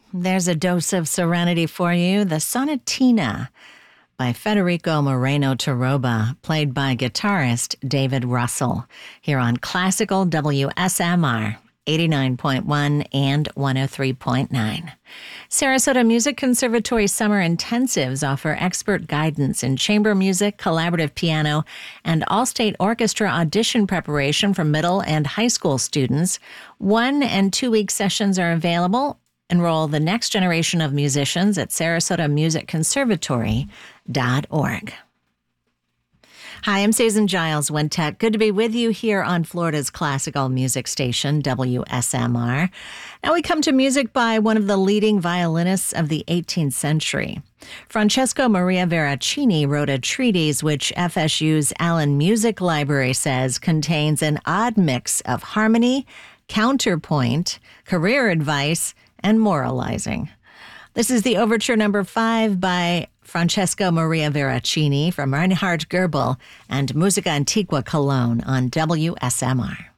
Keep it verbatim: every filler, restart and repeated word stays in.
There's a dose of serenity for you. The Sonatina by Federico Moreno Taroba, played by guitarist David Russell, here on Classical W S M R, eighty-nine point one and one oh three point nine. Sarasota Music Conservatory Summer Intensives offer expert guidance in chamber music, collaborative piano, and all-state orchestra audition preparation for middle and high school students. One- and two-week sessions are available. Enroll the next generation of musicians at sarasota music conservatory dot org. Hi, I'm Susan Giles Wintec. Good to be with you here on Florida's classical music station, W S M R. Now we come to music by one of the leading violinists of the eighteenth century. Francesco Maria Veracini wrote a treatise which F S U's Allen Music Library says contains an odd mix of harmony, counterpoint, career advice, and moralizing. This is the Overture Number Five by Francesco Maria Veracini from Reinhard Goebel and Musica Antiqua Cologne on W S M R.